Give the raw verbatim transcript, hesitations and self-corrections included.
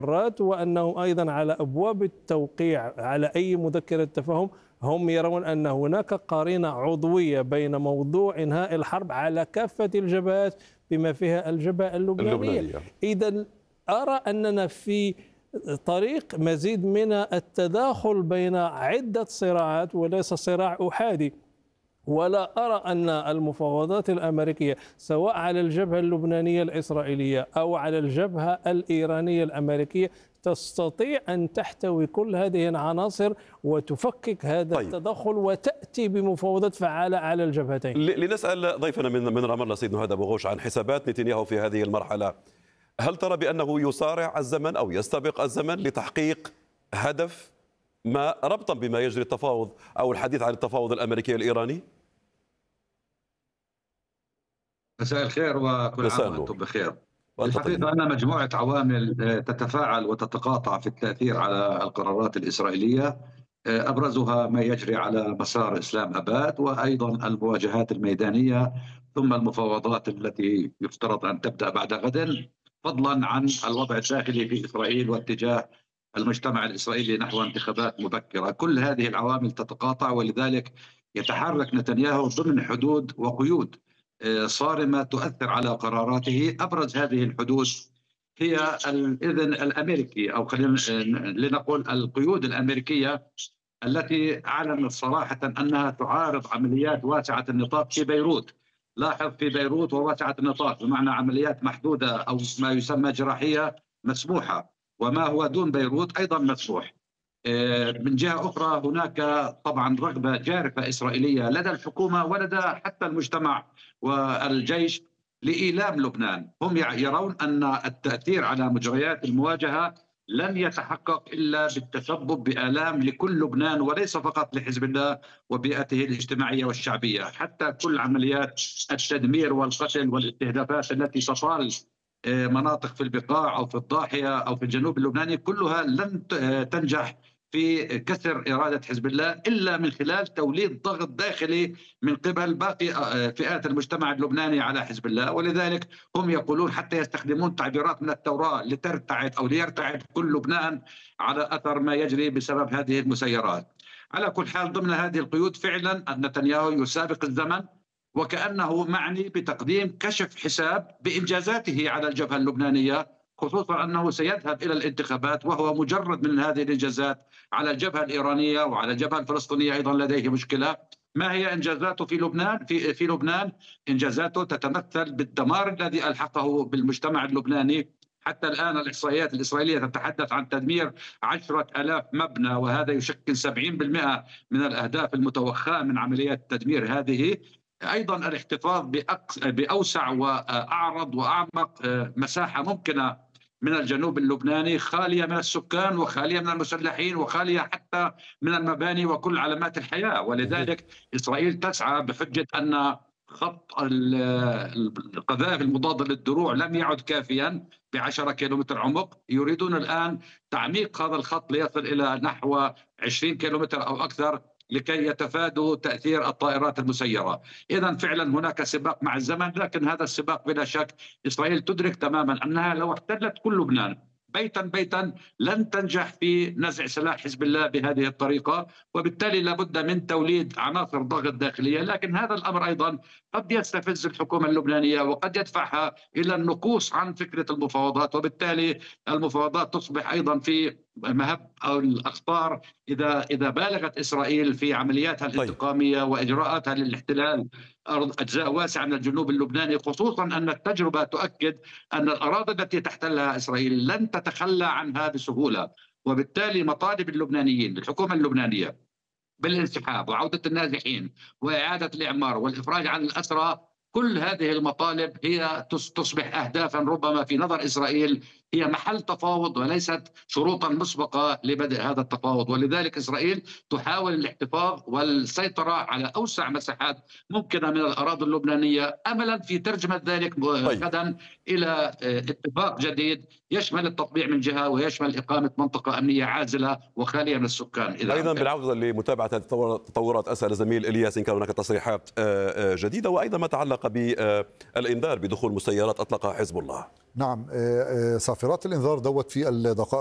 وأنهم أيضا على أبواب التوقيع على أي مذكرة تفاهم. هم يرون أن هناك قرينة عضوية بين موضوع إنهاء الحرب على كافة الجبهات بما فيها الجبهة اللبنانية, اللبنانية. إذا أرى أننا في طريق مزيد من التداخل بين عدة صراعات وليس صراع أحادي. ولا أرى أن المفاوضات الأمريكية سواء على الجبهة اللبنانية الإسرائيلية أو على الجبهة الإيرانية الأمريكية تستطيع أن تحتوي كل هذه العناصر وتفكك هذا طيب. التدخل وتأتي بمفاوضات فعالة على الجبهتين. لنسأل ضيفنا من من رام الله سيد نهاد أبو غوش عن حسابات نتنياهو في هذه المرحلة. هل ترى بأنه يسارع الزمن أو يستبق الزمن لتحقيق هدف ما ربطا بما يجري التفاوض أو الحديث عن التفاوض الأمريكي الإيراني؟ مساء الخير وكل عام وأنتم بخير. الحقيقة أن مجموعة عوامل تتفاعل وتتقاطع في التأثير على القرارات الإسرائيلية، أبرزها ما يجري على مسار إسلام أباد وأيضا المواجهات الميدانية ثم المفاوضات التي يفترض أن تبدأ بعد غد، فضلا عن الوضع الداخلي في إسرائيل واتجاه المجتمع الإسرائيلي نحو انتخابات مبكرة. كل هذه العوامل تتقاطع، ولذلك يتحرك نتنياهو ضمن حدود وقيود صارمة تؤثر على قراراته. أبرز هذه الحدود هي الإذن الأمريكي أو خلينا لنقول القيود الأمريكية التي أعلنت صراحة أنها تعارض عمليات واسعة النطاق في بيروت. لاحظ في بيروت وواسعة النطاق بمعنى عمليات محدودة أو ما يسمى جراحية مسموحة، وما هو دون بيروت أيضا مسموح. من جهة أخرى هناك طبعا رغبة جارفة إسرائيلية لدى الحكومة ولدى حتى المجتمع والجيش لإيلام لبنان. هم يرون أن التأثير على مجريات المواجهة لن يتحقق إلا بالتسبب بآلام لكل لبنان وليس فقط لحزب الله وبيئته الاجتماعية والشعبية. حتى كل عمليات التدمير والقتل والاستهدافات التي تطال مناطق في البقاع أو في الضاحية أو في الجنوب اللبناني كلها لن تنجح في كسر إرادة حزب الله إلا من خلال توليد ضغط داخلي من قبل باقي فئات المجتمع اللبناني على حزب الله. ولذلك هم يقولون حتى يستخدمون تعبيرات من التوراة لترتعد أو ليرتعد كل لبنان على أثر ما يجري بسبب هذه المسيرات. على كل حال ضمن هذه القيود فعلا نتنياهو يسابق الزمن وكأنه معني بتقديم كشف حساب بإنجازاته على الجبهة اللبنانية، خصوصا أنه سيذهب إلى الانتخابات وهو مجرد من هذه الإنجازات. على الجبهة الإيرانية وعلى الجبهة الفلسطينية أيضا لديه مشكلة. ما هي إنجازاته في لبنان؟ في, في لبنان إنجازاته تتمثل بالدمار الذي ألحقه بالمجتمع اللبناني. حتى الآن الإحصائيات الإسرائيلية تتحدث عن تدمير عشرة آلاف مبنى، وهذا يشكل سبعين بالمئة من الأهداف المتوخاة من عمليات التدمير هذه. أيضا الاحتفاظ بأوسع وأعرض وأعمق مساحة ممكنة من الجنوب اللبناني خالية من السكان وخالية من المسلحين وخالية حتى من المباني وكل علامات الحياة. ولذلك إسرائيل تسعى بحجة أن خط القذائف المضادة للدروع لم يعد كافيا بعشرة كيلومتر عمق. يريدون الآن تعميق هذا الخط ليصل إلى نحو عشرين كيلومتر أو أكثر لكي يتفادوا تأثير الطائرات المسيرة. إذن فعلا هناك سباق مع الزمن، لكن هذا السباق بلا شك إسرائيل تدرك تماما أنها لو احتلت كل لبنان بيتا بيتا لن تنجح في نزع سلاح حزب الله بهذه الطريقة، وبالتالي لابد من توليد عناصر ضغط داخلية. لكن هذا الأمر أيضا قد يستفز الحكومة اللبنانية وقد يدفعها إلى النقوص عن فكرة المفاوضات، وبالتالي المفاوضات تصبح أيضا في مهب أو الأخطار إذا إذا بالغت إسرائيل في عملياتها الانتقامية وإجراءاتها للاحتلال أجزاء واسعة من الجنوب اللبناني، خصوصا أن التجربة تؤكد أن الأراضي التي تحتلها إسرائيل لن تتخلى عنها بسهولة. وبالتالي مطالب اللبنانيين الحكومة اللبنانية بالانسحاب وعودة النازحين وإعادة الإعمار والإفراج عن الأسرى، كل هذه المطالب هي تصبح أهدافا ربما في نظر إسرائيل هي محل تفاوض وليست شروطا مسبقة لبدء هذا التفاوض. ولذلك إسرائيل تحاول الاحتفاظ والسيطرة على أوسع مساحات ممكنة من الأراضي اللبنانية أملا في ترجمة ذلك غدا إلى اتفاق جديد يشمل التطبيع من جهة ويشمل إقامة منطقة أمنية عازلة وخالية من السكان. إذا أيضا بالعودة لمتابعة التطورات أسأل الزميل إلياس إن كان هناك تصريحات جديدة وأيضا ما تعلق بالإنذار بدخول مسيرات أطلقها حزب الله. نعم، صافرات الإنذار دوت في الدقائق